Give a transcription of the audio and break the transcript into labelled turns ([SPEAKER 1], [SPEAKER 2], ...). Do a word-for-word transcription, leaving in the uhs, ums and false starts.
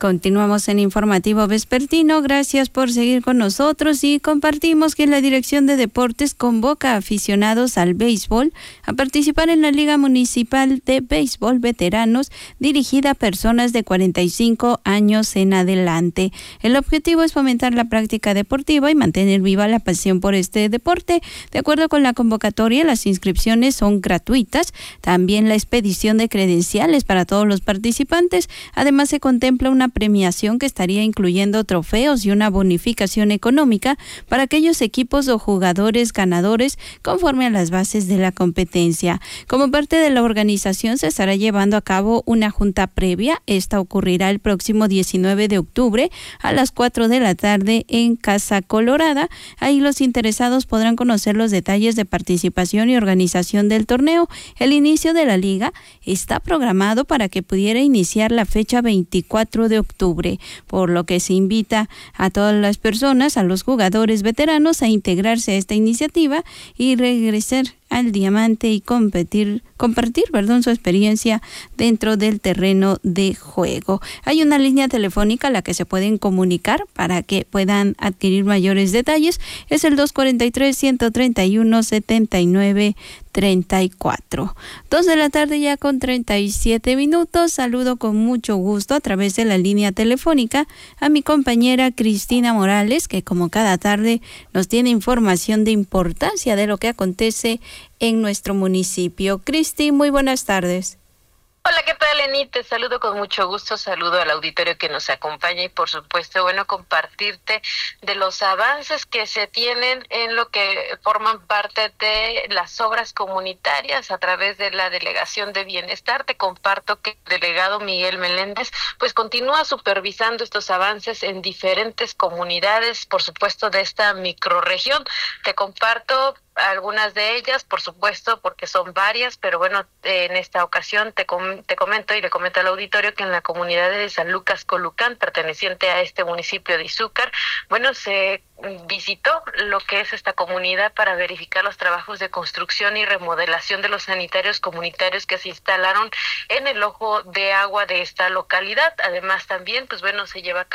[SPEAKER 1] Continuamos en Informativo Vespertino. Gracias por seguir con nosotros y compartimos que la Dirección de Deportes convoca a aficionados al béisbol a participar en la Liga Municipal de Béisbol Veteranos dirigida a personas de cuarenta y cinco años en adelante. El objetivo es fomentar la práctica deportiva y mantener viva la pasión por este deporte. De acuerdo con la convocatoria, las inscripciones son gratuitas. También la expedición de credenciales para todos los participantes. Además, se contempla una premiación que estaría incluyendo trofeos y una bonificación económica para aquellos equipos o jugadores ganadores conforme a las bases de la competencia. Como parte de la organización se estará llevando a cabo una junta previa. Esta ocurrirá el próximo diecinueve de octubre a las cuatro de la tarde en Casa Colorada. Ahí los interesados podrán conocer los detalles de participación y organización del torneo. El inicio de la liga está programado para que pudiera iniciar la fecha veinticuatro de octubre, por lo que se invita a todas las personas, a los jugadores veteranos, a integrarse a esta iniciativa y regresar al diamante y competir, compartir, perdón, su experiencia dentro del terreno de juego. Hay una línea telefónica a la que se pueden comunicar para que puedan adquirir mayores detalles. Es el dos cuatro tres, uno tres uno, siete nueve tres cuatro. Dos de la tarde ya con treinta y siete minutos. Saludo con mucho gusto a través de la línea telefónica a mi compañera Cristina Morales, que como cada tarde nos tiene información de importancia de lo que acontece en nuestro municipio. Cristi, muy buenas tardes.
[SPEAKER 2] Hola, ¿qué tal, Eni? Te saludo con mucho gusto, saludo al auditorio que nos acompaña y por supuesto, bueno, compartirte de los avances que se tienen en lo que forman parte de las obras comunitarias a través de la Delegación de Bienestar. Te comparto que el delegado Miguel Meléndez pues continúa supervisando estos avances en diferentes comunidades, por supuesto, de esta microrregión. Te comparto algunas de ellas, por supuesto, porque son varias, pero bueno, en esta ocasión te, com- te comento y le comento al auditorio que en la comunidad de San Lucas Colucán, perteneciente a este municipio de Izúcar, bueno, se visitó lo que es esta comunidad para verificar los trabajos de construcción y remodelación de los sanitarios comunitarios que se instalaron en el ojo de agua de esta localidad. Además también, pues bueno, se lleva a